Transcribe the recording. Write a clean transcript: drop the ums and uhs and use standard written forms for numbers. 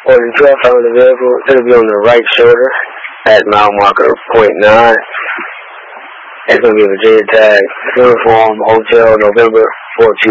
On the 12th, found the vehicle. It'll be on the right shoulder at mile marker .9. It's going to be a Virginia tag. Uniform Hotel November 42.